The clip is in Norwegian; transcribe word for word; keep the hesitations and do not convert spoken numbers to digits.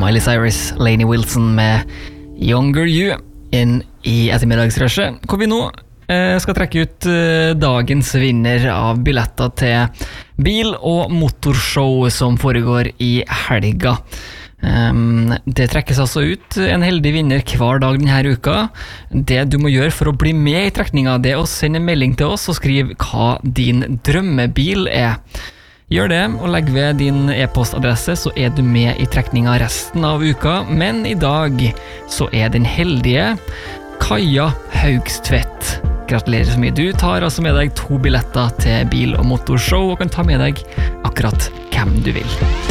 Miley Cyrus, Lainey Wilson med Younger You inn i ettermiddagsrushet, hvor vi nå eh, skal trekke ut eh, dagens vinner av billetter til bil- og motorshow som foregår i helga. Um, det trekkes altså ut en heldig vinner hver dag denne uka. Det du må gjøre for å bli med i trekninga, det er å sende en melding til oss og skrive hva din drømmebil er. Gjør det, og legg ved din e-postadresse, så er du med i trekninga resten av uka. Men i dag så er den heldige Kaja Haugstvedt. Gratulerer så mye. Du tar altså med deg to billetter til bil- og motorshow og kan ta med deg akkurat hvem du vil.